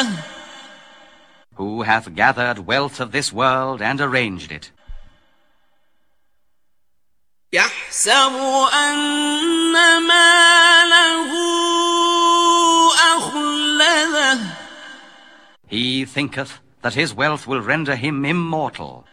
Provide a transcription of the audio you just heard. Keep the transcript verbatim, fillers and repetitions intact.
لُبَّدَهُ Who hath gathered wealth of this world and arranged it. يَحْسَبُ أَنَّ مَالَهُ أَخْلَدَهُ He thinketh that his wealth will render him immortal.